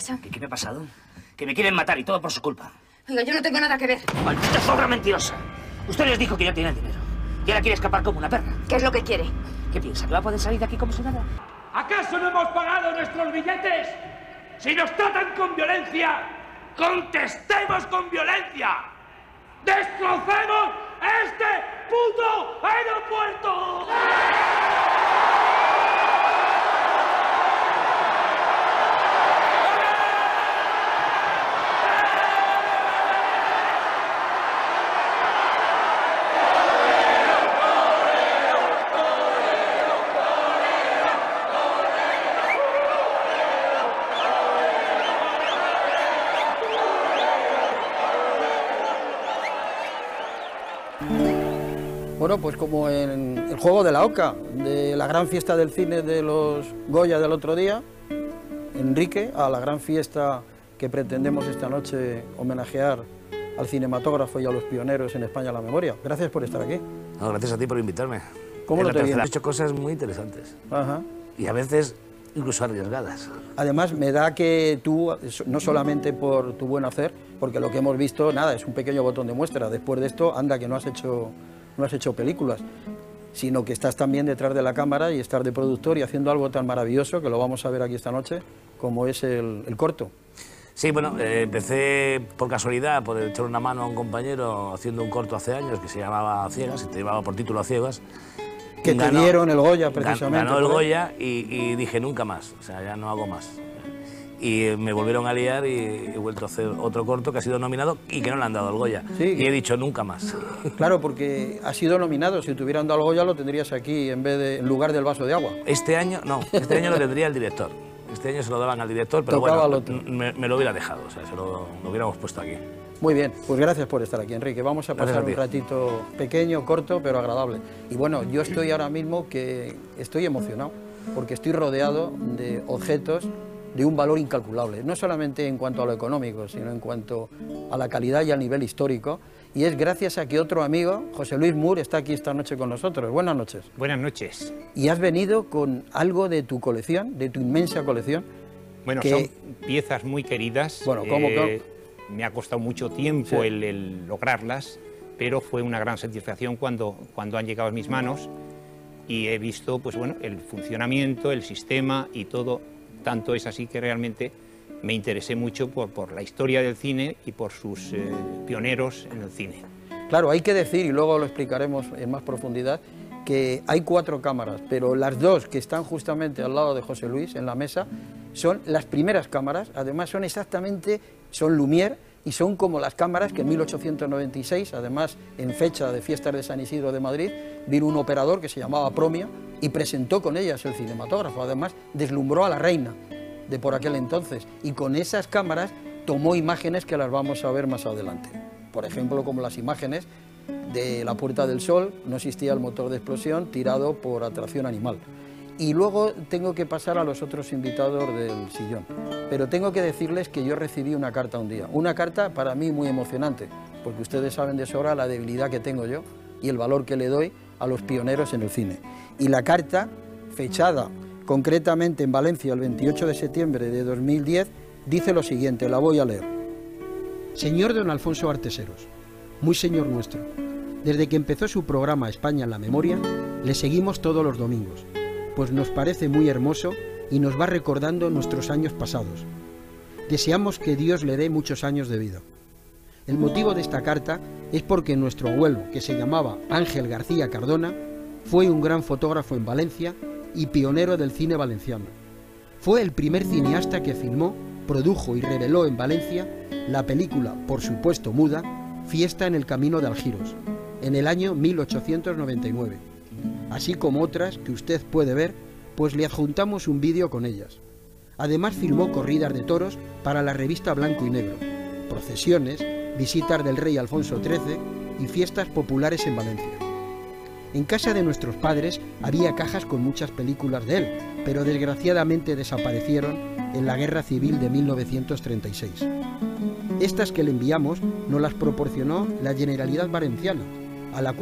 pasa? ¿Qué me ha pasado? Que me quieren matar y todo por su culpa. Oiga, yo no tengo nada que ver. ¡Maldita sobra mentirosa! Usted les dijo que ya tiene el dinero. Y ahora quiere escapar como una perra. ¿Qué es lo que quiere? ¿Qué piensa? ¿Que va a poder salir de aquí como si nada? ¿Acaso no hemos pagado nuestros billetes? Si nos tratan con violencia, contestemos con violencia. ¡Destrocemos este puto aeropuerto! Bueno, pues como en el juego de la Oca, de la gran fiesta del cine de los Goya del otro día, Enrique, a la gran fiesta que pretendemos esta noche homenajear al cinematógrafo y a los pioneros en España a la memoria. Gracias por estar aquí. No, gracias a ti por invitarme. ¿Cómo lo te viene? Has hecho cosas muy interesantes. Ajá. Y a veces incluso arriesgadas. Además, me da que tú, no solamente por tu buen hacer, porque lo que hemos visto, nada, es un pequeño botón de muestra. Después de esto, anda que no has hecho películas, sino que estás también detrás de la cámara y estás de productor y haciendo algo tan maravilloso, que lo vamos a ver aquí esta noche, como es el corto. Sí, bueno, empecé por casualidad, por echar una mano a un compañero haciendo un corto hace años que se llamaba Ciegas, y te llevaba por título A Ciegas. Que te dieron el Goya, precisamente. Ganó el Goya y dije nunca más, o sea, ya no hago más. Y me volvieron a liar y he vuelto a hacer otro corto que ha sido nominado y que no le han dado el Goya. Sí, y he dicho nunca más. Claro, porque ha sido nominado. Si te hubieran dado el Goya lo tendrías aquí en lugar del vaso de agua. Este año no, este año lo tendría el director. Este año se lo daban al director, pero Tocaba bueno, me lo hubiera dejado, o sea, lo hubiéramos puesto aquí. Muy bien, pues gracias por estar aquí, Enrique. Vamos a pasar un ratito pequeño, corto, pero agradable. Y bueno, yo estoy ahora mismo que estoy emocionado, porque estoy rodeado de objetos de un valor incalculable, no solamente en cuanto a lo económico, sino en cuanto a la calidad y al nivel histórico. Y es gracias a que otro amigo, José Luis Mur, está aquí esta noche con nosotros. Buenas noches. Buenas noches. Y has venido con algo de tu colección, de tu inmensa colección. Bueno, son piezas muy queridas. Bueno, ¿cómo? Me ha costado mucho tiempo el lograrlas, pero fue una gran satisfacción cuando han llegado a mis manos y he visto, pues bueno, el funcionamiento, el sistema y todo. Tanto es así que realmente me interesé mucho por la historia del cine y por sus pioneros en el cine. Claro, hay que decir, y luego lo explicaremos en más profundidad, que hay 4 cámaras, pero las 2 que están justamente al lado de José Luis en la mesa son las primeras cámaras, además son Lumière y son como las cámaras que en 1896, además en fecha de fiestas de San Isidro de Madrid, vino un operador que se llamaba Promio y presentó con ellas el cinematógrafo, además deslumbró a la reina de por aquel entonces y con esas cámaras tomó imágenes que las vamos a ver más adelante. Por ejemplo, como las imágenes de la Puerta del Sol, no existía el motor de explosión tirado por atracción animal. Y luego tengo que pasar a los otros invitados del sillón, pero tengo que decirles que yo recibí una carta un día, una carta para mí muy emocionante, porque ustedes saben de sobra la debilidad que tengo yo y el valor que le doy a los pioneros en el cine. Y la carta, fechada concretamente en Valencia el 28 de septiembre de 2010, dice lo siguiente, la voy a leer. Señor don Alfonso Arteseros, muy señor nuestro, desde que empezó su programa España en la Memoria, le seguimos todos los domingos, pues nos parece muy hermoso y nos va recordando nuestros años pasados. Deseamos que Dios le dé muchos años de vida. El motivo de esta carta es porque nuestro abuelo, que se llamaba Ángel García Cardona, fue un gran fotógrafo en Valencia y pionero del cine valenciano. Fue el primer cineasta que filmó, produjo y reveló en Valencia la película, por supuesto muda, Fiesta en el Camino de Algiros, en el año 1899, así como otras que usted puede ver, pues le adjuntamos un vídeo con ellas. Además filmó corridas de toros para la revista Blanco y Negro, procesiones, visitas del rey Alfonso XIII y fiestas populares en Valencia. En casa de nuestros padres había cajas con muchas películas de él, pero desgraciadamente desaparecieron en la Guerra Civil de 1936. Estas que le enviamos nos las proporcionó la Generalitat Valenciana, a la cual